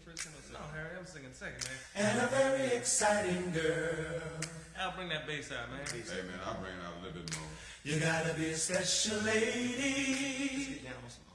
first tenor? No, Harry, I'm singing second, man. And a very exciting girl. I'll bring that bass out, man. Hey, man, I'll bring it out a little bit more. You gotta be a special lady. Let's get down on some